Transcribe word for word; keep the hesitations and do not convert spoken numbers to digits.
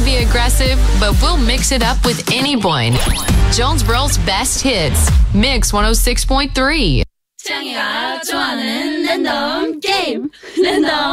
be aggressive, but we'll mix it up with anyone. Jonesboro's best hits. Mix one oh six point three. 창이가 좋아하는 랜덤 게임. 랜덤